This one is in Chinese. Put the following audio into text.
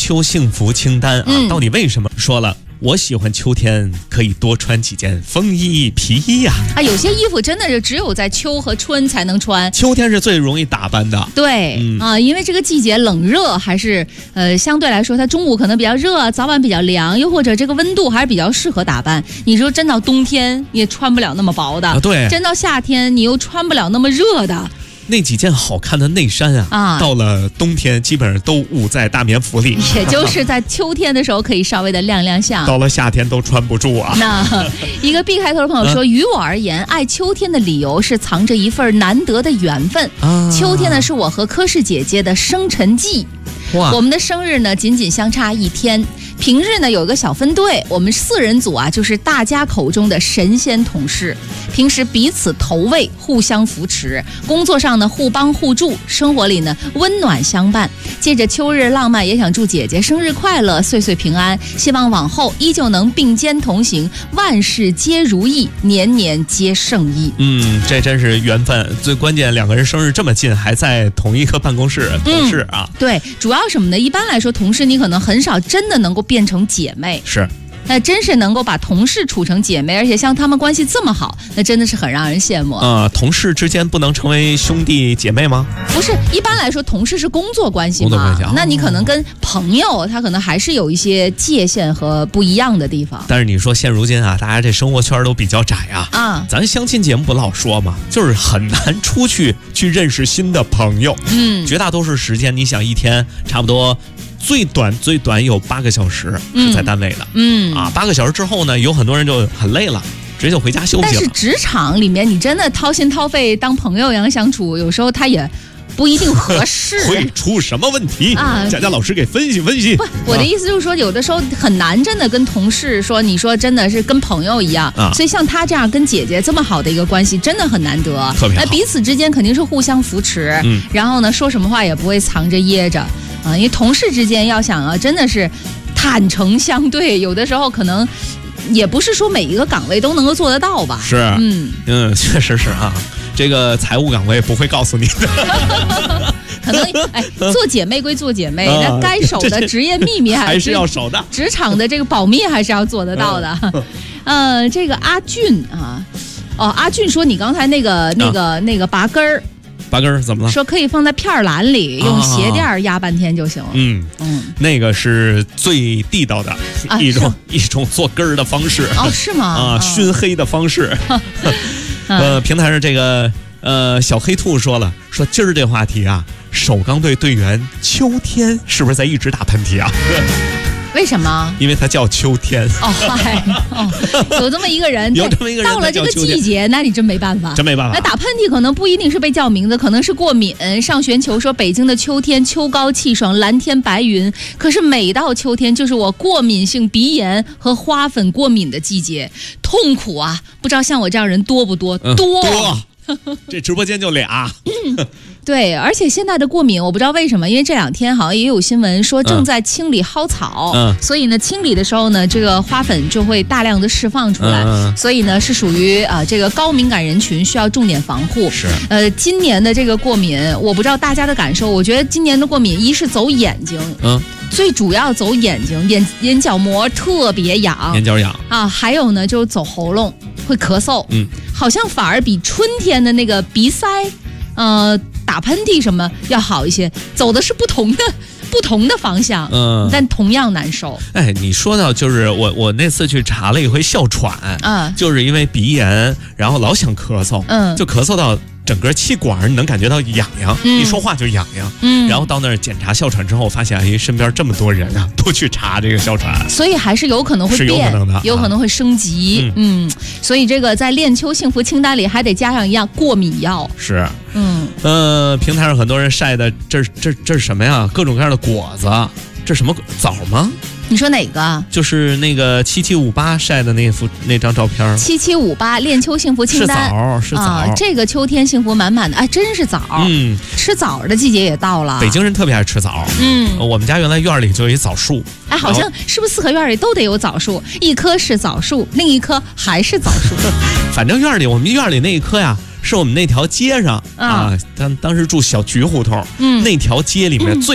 秋幸福清单啊，到底为什么说了？我喜欢秋天，可以多穿几件风衣、皮衣呀。 有些衣服真的是只有在秋和春才能穿。 秋天是最容易打扮的。 对，因为这个季节冷热还是相对来说，它中午可能比较热，早晚比较凉，又或者这个温度还是比较适合打扮。你说真到冬天，你也穿不了那么薄的。 对。 真到夏天，你又穿不了那么热的。 那几件好看的内衫到了冬天基本上都捂在大棉服里， 也就是在秋天的时候可以稍微的亮亮相， 到了夏天都穿不住啊。 那一个 B 开头的朋友说，于我而言，爱秋天的理由是藏着一份难得的缘分。秋天呢，是我和柯氏姐姐的生辰季。我们的生日呢仅仅相差1天，平日呢有一个小分队，我们4人组啊，就是大家口中的神仙同事，平时彼此投喂，互相扶持，工作上呢互帮互助，生活里呢温暖相伴。借着秋日浪漫，也想祝姐姐生日快乐，岁岁平安，希望往后依旧能并肩同行，万事皆如意，年年皆胜意。 这真是缘分，最关键2个人生日这么近，还在同一个办公室，同事啊。 对，主要什么呢？一般来说，同事你可能很少真的能够变成姐妹。 是。 那真是能够把同事处成姐妹，而且像他们关系这么好，那真的是很让人羡慕。 同事之间不能成为兄弟姐妹吗？ 不是，一般来说同事是工作关系嘛，工作关系那你可能跟朋友他可能还是有一些界限和不一样的地方。 但是你说现如今大家这生活圈都比较窄咱相亲节目不老说嘛，就是很难出去认识新的朋友。绝大多数时间你想一天差不多最短有8个小时是在单位的，8个小时之后呢，有很多人就很累了，直接就回家休息了。 但是职场里面你真的掏心掏肺当朋友一样相处，有时候他也不一定合适， 会出什么问题佳佳老师给分析分析。 不，我的意思就是说，有的时候很难真的跟同事说，你说真的是跟朋友一样所以像他这样跟姐姐这么好的一个关系，真的很难得， 特别好。 彼此之间肯定是互相扶持，然后呢，说什么话也不会藏着掖着因为同事之间要想真的是坦诚相对，有的时候可能也不是说每一个岗位都能够做得到吧。 是，确实是这个财务岗位不会告诉你的。 可能做姐妹归做姐妹，那该守的职业秘密还是要守的， 职场的这个保密还是要做得到的。这个阿俊阿俊说你刚才那个拔根儿。 拔根儿怎么了？ 说可以放在片篮里，用鞋垫压半天就行了。 那个是最地道的一种做根儿的方式。 是吗？ 熏黑的方式。平台上这个小黑兔说了，说今儿这话题首钢队队员秋天是不是在一直打喷嚏为什么？ 因为他叫秋天。 有这么一个人， 有这么一个人， 到了这个季节，那你真没办法， 真没办法。 那打喷嚏可能不一定是被叫名字，可能是过敏。上玄球说，北京的秋天秋高气爽，蓝天白云。可是每到秋天，就是我过敏性鼻炎和花粉过敏的季节，痛苦不知道像我这样人多不多？多。 这直播间就俩。 对，而且现在的过敏我不知道为什么，因为这2天好像也有新闻说正在清理蒿草，所以呢清理的时候呢，这个花粉就会大量的释放出来，所以呢是属于这个高敏感人群，需要重点防护。 是， 今年的这个过敏，我不知道大家的感受，我觉得今年的过敏，一是走眼睛，最主要走眼睛，眼角膜特别痒， 眼角痒还有呢就是走喉咙，会咳嗽，好像反而比春天的那个鼻塞，打喷嚏什么要好一些，走的是不同的方向，但同样难受。 你说到就是我那次去查了一回哮喘，就是因为鼻炎，然后老想咳嗽，就咳嗽到整个气管能感觉到痒痒，一说话就痒痒，然后到那儿检查哮喘之后，发现身边这么多人都去查这个哮喘， 所以还是有可能会变， 是有可能的， 有可能会升级。所以这个在恋秋幸福清单里还得加上一样过敏药。 是，平台上很多人晒的这是什么呀？各种各样的果子，这什么枣吗？ 你说哪个？ 就是那个7758晒的那张照片。 7758恋秋幸福清单是枣， 这个秋天幸福满满的，真是枣。吃枣的季节也到了。 北京人特别爱吃枣。我们家原来院里就有一枣树。 好像是不是4合院里都得有枣树？一棵是枣树，另一棵还是枣树。 反正我们院里那一棵是我们那条街上当时住小菊胡同，那条街里面最